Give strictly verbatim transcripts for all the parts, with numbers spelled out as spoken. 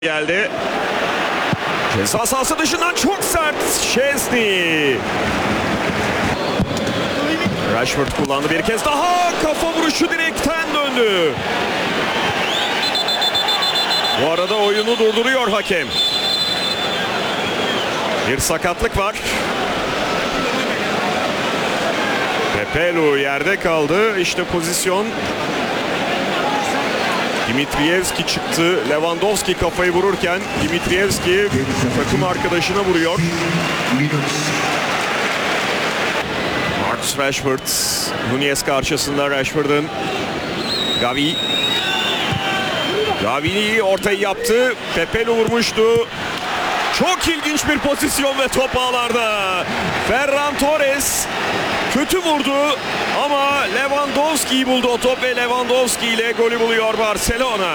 geldi. Ceza sahası dışından çok sert Szczesny. Rashford kullandı bir kez daha. Kafa vuruşu direkten döndü. Bu arada oyunu durduruyor hakem. Bir sakatlık var. Pepelu yerde kaldı. İşte pozisyon. Dimitrievski çıktı. Lewandowski kafayı vururken Dimitrievski takım arkadaşına vuruyor. Marcus Rashford. Nunez karşısında Rashford'un. Gavi. Gavi ortayı yaptı. Pepelu vurmuştu. Çok ilginç bir pozisyon ve top ağlarda. Ferran Torres kötü vurdu ama Lewandowski'yi buldu o top ve Lewandowski ile golü buluyor Barcelona.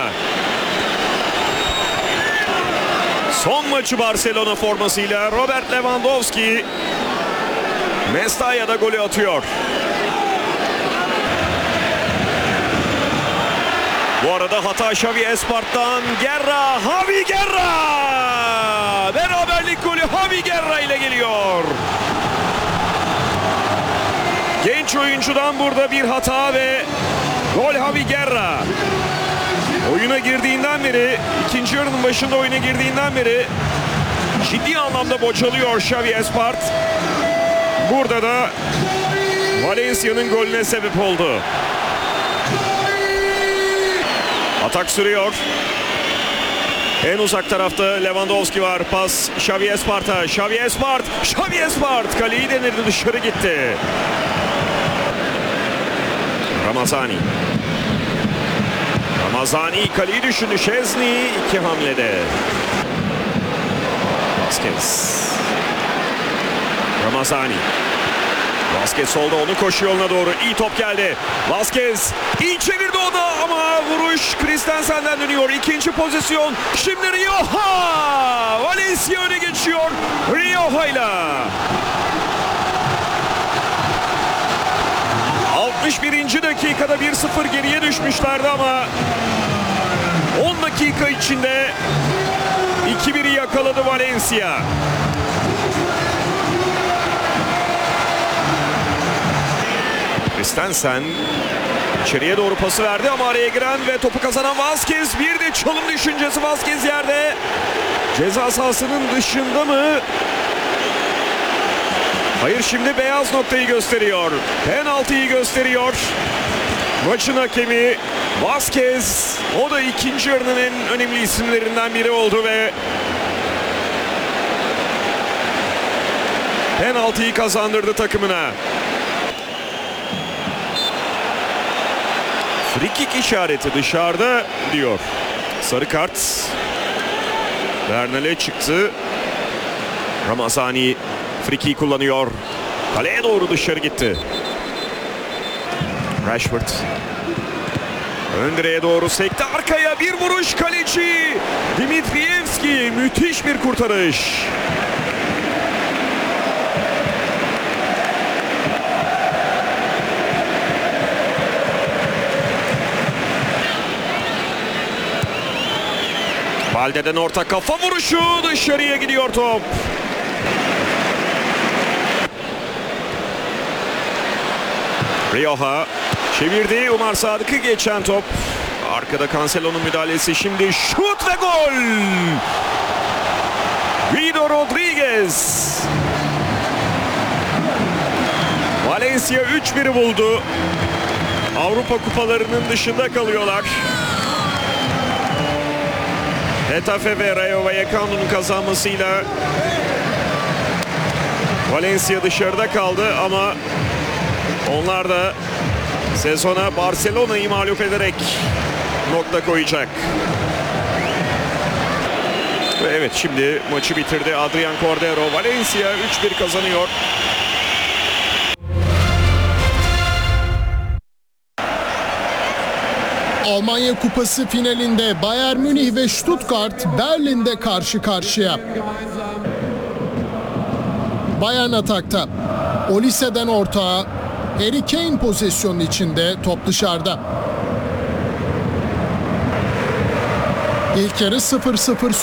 Son maçı Barcelona formasıyla Robert Lewandowski Mestalla'da golü atıyor. Bu arada hata Xavi Espart'tan. Guerra, Javi Guerra! Beraberlik golü Javi Guerra ile geliyor. Genç oyuncudan burada bir hata ve gol Javi Guerra. Oyuna girdiğinden beri, ikinci yarının başında oyuna girdiğinden beri ciddi anlamda bocalıyor Xavi Espart. Burada da Valencia'nın golüne sebep oldu. Atak sürüyor. En uzak tarafta Lewandowski var. Pas Xavi Espart'a. Xavi Espart. Xavi Espart. Kaleyi denedi, dışarı gitti. Ramazani. Ramazani kaleyi düşündü. Szczesny iki hamlede. Vasquez. Ramazani. Vasquez solda, onu koşu yoluna doğru. İyi top geldi. Vasquez iyi çevirdi o da ama vuruş Christensen'den dönüyor. İkinci pozisyon. Şimdi Rioja. Valencia öne geçiyor Rioja'yla. altmış birinci dakikada bir sıfır geriye düşmüşlerdi ama on dakika içinde iki biri yakaladı Valencia. Christensen içeriye doğru pası verdi ama araya giren ve topu kazanan Vasquez, bir de çalım düşüncesi. Vasquez yerde, ceza sahasının dışında mı? Hayır, şimdi beyaz noktayı gösteriyor. Penaltıyı gösteriyor. Maçın hakemi Vasquez. O da ikinci yarının en önemli isimlerinden biri oldu ve penaltıyı kazandırdı takımına. Frikik işareti dışarıda diyor. Sarı kart. Bernal'e çıktı. Ramazani frikiyi kullanıyor. Kaleye doğru dışarı gitti. Rashford. Ön direğe doğru sekti. Arkaya bir vuruş, kaleci Dimitrievski. Müthiş bir kurtarış. Balde'den orta kafa vuruşu, dışarıya gidiyor top. Rioja çevirdi. Umar Sadık'ı geçen top. Arkada Cancelo'nun müdahalesi. Şimdi şut ve gol. Guido Rodriguez. Valencia üç biri buldu. Avrupa kupalarının dışında kalıyorlar. Getafe ve Rayo Vallecano'nun kazanmasıyla Valencia dışarıda kaldı ama onlar da sezona Barcelona'yı mağlup ederek nokta koyacak. Ve evet, şimdi maçı bitirdi Adrian Cordero. Valencia üç bir kazanıyor. Almanya Kupası finalinde Bayern Münih ve Stuttgart Berlin'de karşı karşıya. Bayern atakta. Olise'den ortağa. Harry Kane pozisyonun içinde, top dışarıda. İlk yarı sıfır sıfır